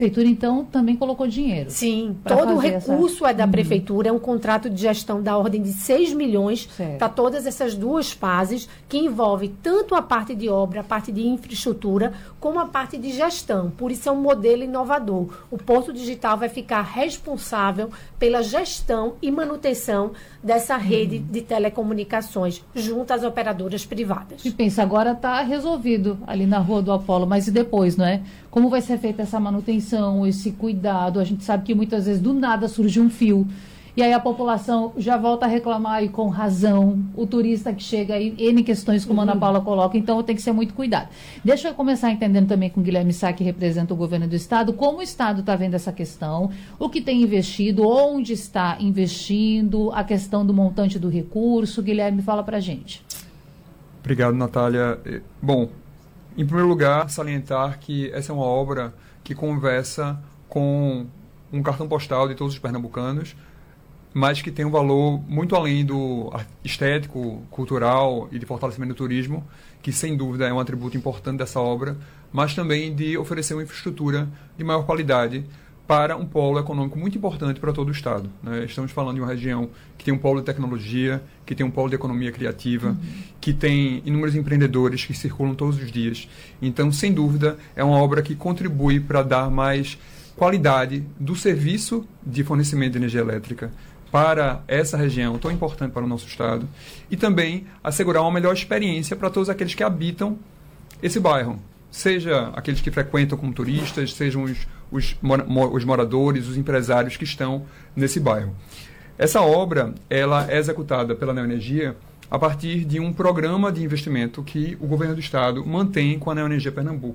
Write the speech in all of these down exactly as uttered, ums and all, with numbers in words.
A prefeitura, então, também colocou dinheiro. Sim, todo o recurso essa... é da uhum. prefeitura, é um contrato de gestão da ordem de seis milhões para todas essas duas fases, que envolve tanto a parte de obra, a parte de infraestrutura, como a parte de gestão. Por isso é um modelo inovador. O Porto Digital vai ficar responsável pela gestão e manutenção dessa rede uhum. de telecomunicações junto às operadoras privadas. E pensa, agora está resolvido ali na Rua do Apolo, mas e depois, não é? Como vai ser feita essa manutenção, esse cuidado? A gente sabe que muitas vezes do nada surge um fio e aí a população já volta a reclamar, e com razão, o turista que chega aí, N questões, como a Ana Paula coloca, então tem que ser muito cuidado. Deixa eu começar entendendo também com o Guilherme Sá, que representa o governo do Estado, como o Estado está vendo essa questão, o que tem investido, onde está investindo, a questão do montante do recurso. Guilherme, fala pra gente. Obrigado, Natália. Bom, em primeiro lugar, salientar que essa é uma obra que conversa com um cartão postal de todos os pernambucanos, mas que tem um valor muito além do estético, cultural e de fortalecimento do turismo, que sem dúvida é um atributo importante dessa obra, mas também de oferecer uma infraestrutura de maior qualidade para um polo econômico muito importante para todo o Estado, né? Estamos falando de uma região que tem um polo de tecnologia, que tem um polo de economia criativa, uhum. que tem inúmeros empreendedores que circulam todos os dias. Então, sem dúvida, é uma obra que contribui para dar mais qualidade do serviço de fornecimento de energia elétrica para essa região tão importante para o nosso Estado e também assegurar uma melhor experiência para todos aqueles que habitam esse bairro, seja aqueles que frequentam como turistas, sejam os, os, os moradores, os empresários que estão nesse bairro. Essa obra ela é executada pela Neoenergia a partir de um programa de investimento que o governo do Estado mantém com a Neoenergia Pernambuco.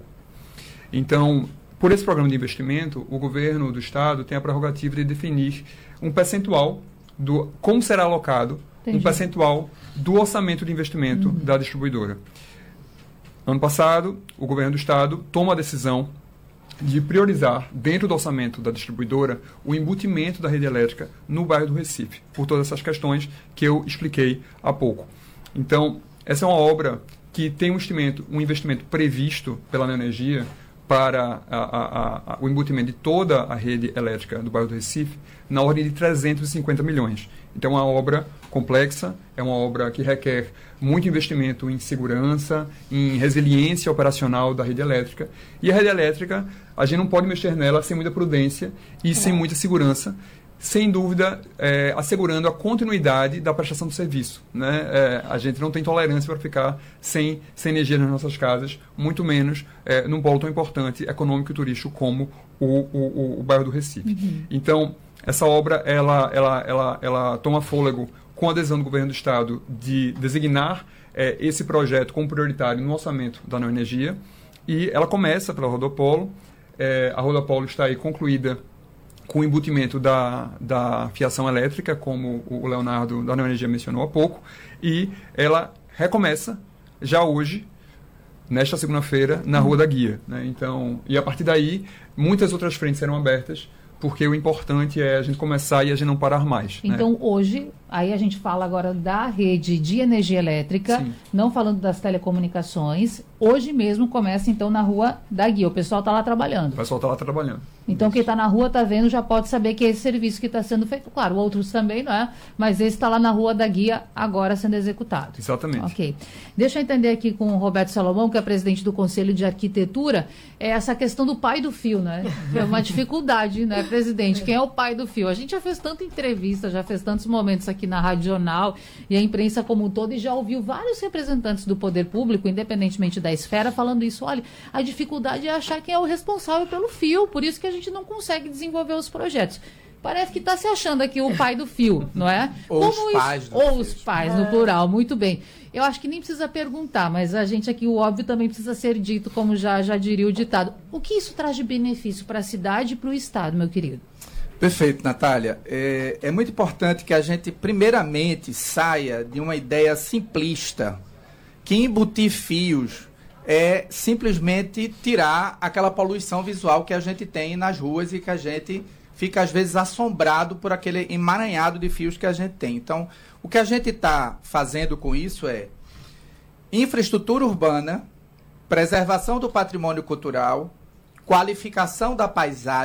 Então, por esse programa de investimento, o governo do Estado tem a prerrogativa de definir um percentual do como será alocado, Entendi. um percentual do orçamento de investimento uhum. da distribuidora. Ano passado, o governo do Estado toma a decisão de priorizar, dentro do orçamento da distribuidora, o embutimento da rede elétrica no bairro do Recife, por todas essas questões que eu expliquei há pouco. Então, essa é uma obra que tem um investimento, um investimento previsto pela Neoenergia para a, a, a, o embutimento de toda a rede elétrica do bairro do Recife, na ordem de trezentos e cinquenta milhões. Então, é uma obra complexa, é uma obra que requer muito investimento em segurança, em resiliência operacional da rede elétrica. E a rede elétrica, a gente não pode mexer nela sem muita prudência e é. sem muita segurança, sem dúvida, é, assegurando a continuidade da prestação do serviço, né? É, a gente não tem tolerância para ficar sem, sem energia nas nossas casas, muito menos é, num polo tão importante, econômico e turístico como o, o, o bairro do Recife. Uhum. Então, essa obra ela, ela, ela, ela toma fôlego com a adesão do governo do Estado de designar é, esse projeto como prioritário no orçamento da Neoenergia, e ela começa pela Rodopolo. É, a Rodopolo está aí concluída com o embutimento da, da fiação elétrica, como o Leonardo da Neoenergia mencionou há pouco, e ela recomeça já hoje, nesta segunda-feira, na Rua da Guia, né? Então, e a partir daí, muitas outras frentes serão abertas, porque o importante é a gente começar e a gente não parar mais. Então, né? hoje, aí a gente fala agora da rede de energia elétrica, Sim. não falando das telecomunicações. Hoje mesmo começa, então, na Rua da Guia. O pessoal está lá trabalhando. O pessoal está lá trabalhando. Então, Isso. quem está na rua, está vendo, já pode saber que é esse serviço que está sendo feito. Claro, outros também, não é? Mas esse está lá na Rua da Guia, agora sendo executado. Exatamente. Ok. Deixa eu entender aqui com o Roberto Salomão, que é presidente do Conselho de Arquitetura, é essa questão do pai do fio, né? Que é uma dificuldade, né, presidente? Quem é o pai do fio? A gente já fez tanta entrevista, já fez tantos momentos aqui na Rádio Jornal e a imprensa como um todo, e já ouviu vários representantes do poder público, independentemente da esfera, falando isso. Olha, a dificuldade é achar quem é o responsável pelo fio, por isso que a gente não consegue desenvolver os projetos. Parece que está se achando aqui o pai do fio, não é? Ou Como os pais isso? do Ou fio. os pais, É. no plural, muito bem. Eu acho que nem precisa perguntar, mas a gente aqui, o óbvio também precisa ser dito, como já, já diria o ditado. O que isso traz de benefício para a cidade e para o Estado, meu querido? Perfeito, Natália. É, é muito importante que a gente, primeiramente, saia de uma ideia simplista, que embutir fios é simplesmente tirar aquela poluição visual que a gente tem nas ruas e que a gente fica, às vezes, assombrado por aquele emaranhado de fios que a gente tem. Então, o que a gente está fazendo com isso é infraestrutura urbana, preservação do patrimônio cultural, qualificação da paisagem,